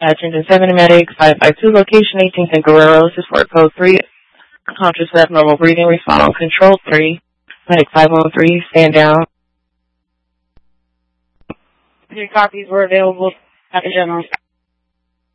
Attention 7 medic, 552, location 18th and Guerrero. This is for code 3. Conscious abnormal breathing, respond on control 3. Medic 513, stand down. 3 copies were available at the general.